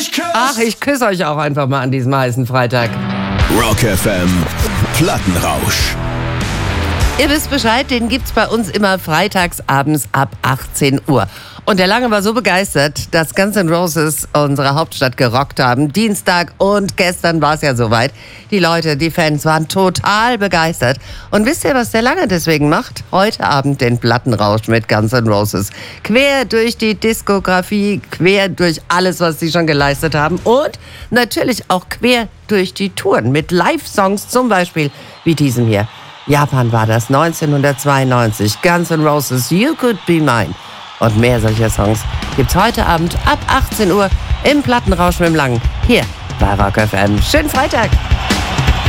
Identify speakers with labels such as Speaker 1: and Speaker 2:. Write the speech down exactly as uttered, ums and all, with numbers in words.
Speaker 1: euch küsse.
Speaker 2: Ach, ich küsse euch auch einfach mal an diesem heißen Freitag.
Speaker 3: Rock F M Plattenrausch.
Speaker 2: Ihr wisst Bescheid, den gibt's bei uns immer freitags abends ab achtzehn Uhr. Und der Lange war so begeistert, dass Guns N' Roses unsere Hauptstadt gerockt haben. Dienstag und gestern war es ja soweit. Die Leute, die Fans waren total begeistert. Und wisst ihr, was der Lange deswegen macht? Heute Abend den Plattenrausch mit Guns N' Roses. Quer durch die Diskografie, quer durch alles, was sie schon geleistet haben. Und natürlich auch quer durch die Touren mit Live-Songs, zum Beispiel wie diesem hier. Japan war das neunzehnhundertzweiundneunzig. Guns N' Roses, You Could Be Mine. Und mehr solcher Songs gibt's heute Abend ab achtzehn Uhr im Plattenrausch mit dem Langen. Hier bei Rock F M. Schönen Freitag!